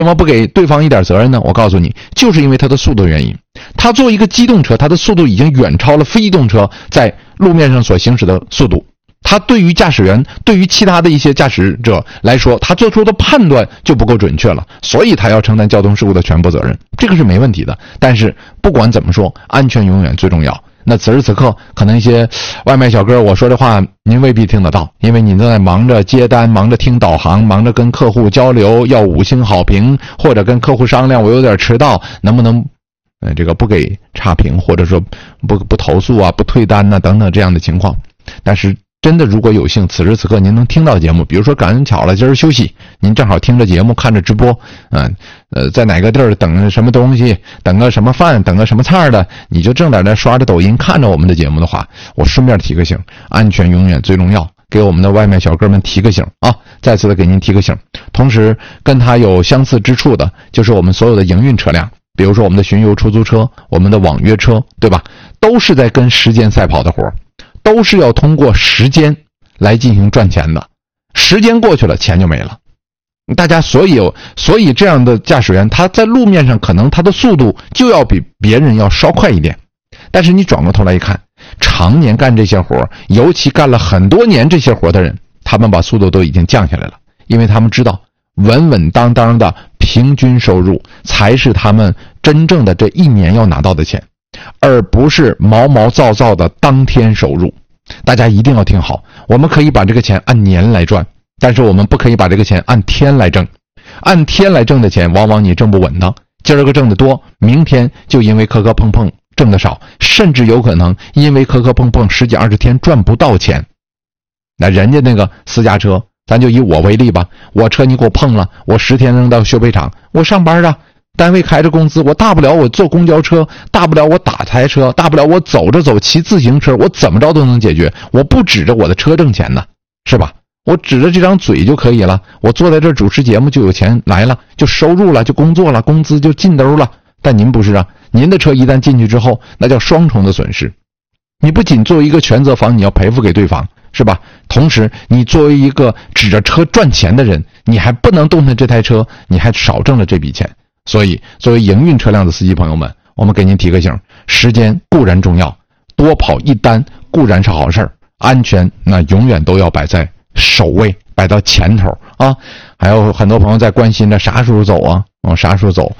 为什么不给对方一点责任呢？我告诉你，就是因为它的速度原因。它作为一个机动车，它的速度已经远超了非机动车在路面上所行驶的速度。它对于驾驶员，对于其他的一些驾驶者来说，他做出的判断就不够准确了，所以他要承担交通事故的全部责任，这个是没问题的。但是不管怎么说，安全永远最重要。那此时此刻，可能一些外卖小哥我说的话您未必听得到，因为你正在忙着接单，忙着听导航，忙着跟客户交流，要5星好评，或者跟客户商量我有点迟到，能不能这个不给差评，或者说不投诉啊，不退单啊等等这样的情况。但是真的如果有幸此时此刻您能听到节目，比如说赶上巧了今儿休息，您正好听着节目看着直播，在哪个地儿等什么东西，等个什么饭，等个什么菜的，你就正在那刷着抖音看着我们的节目的话，我顺便提个醒，安全永远最重要，给我们的外卖小哥们提个醒啊！再次的给您提个醒。同时跟它有相似之处的就是我们所有的营运车辆，比如说我们的巡游出租车，我们的网约车，对吧？都是在跟时间赛跑的活，都是要通过时间来进行赚钱的，时间过去了，钱就没了。大家所以这样的驾驶员，他在路面上可能他的速度就要比别人要稍快一点，但是你转过头来一看，常年干这些活，尤其干了很多年这些活的人，他们把速度都已经降下来了，因为他们知道稳稳当当的平均收入才是他们真正的这一年要拿到的钱，而不是毛毛躁躁的当天收入。大家一定要听好，我们可以把这个钱按年来赚，但是我们不可以把这个钱按天来挣。按天来挣的钱，往往你挣不稳当，今儿个挣得多，明天就因为磕磕碰碰挣得少，甚至有可能因为磕磕碰碰10几20天赚不到钱。那人家那个私家车，咱就以我为例吧，我车你给我碰了，我10天扔到修配厂，我上班啊，单位开着工资，我大不了我坐公交车，大不了我打台车，大不了我走着走骑自行车，我怎么着都能解决，我不指着我的车挣钱呢，是吧？我指着这张嘴就可以了，我坐在这儿主持节目就有钱来了，就收入了，就工作了，工资就进兜了。但您不是啊，您的车一旦进去之后，那叫双重的损失。你不仅作为一个全责方你要赔付给对方，是吧？同时你作为一个指着车赚钱的人，你还不能动弹这台车，你还少挣了这笔钱。所以作为营运车辆的司机朋友们，我们给您提个醒，时间固然重要，多跑一单固然是好事儿，安全那永远都要摆在首位，摆到前头啊！还有很多朋友在关心着啥时候走啊？啥时候走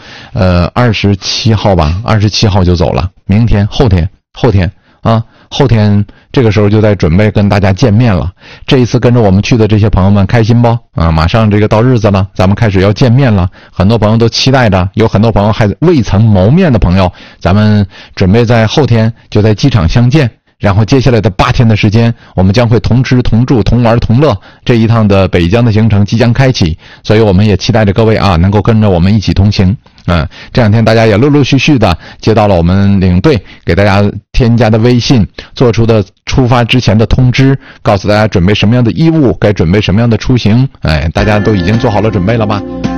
？27号吧，27号就走了。明天、后天啊，后天这个时候就在准备跟大家见面了。这一次跟着我们去的这些朋友们开心不？啊，马上这个到日子了，咱们开始要见面了。很多朋友都期待着，有很多朋友还未曾谋面的朋友，咱们准备在后天就在机场相见。然后接下来的8天的时间，我们将会同吃同住同玩同乐，这一趟的北疆的行程即将开启，所以我们也期待着各位啊能够跟着我们一起同行。这2天大家也陆陆续续的接到了我们领队给大家添加的微信，做出的出发之前的通知，告诉大家准备什么样的衣物，该准备什么样的出行，大家都已经做好了准备了吧？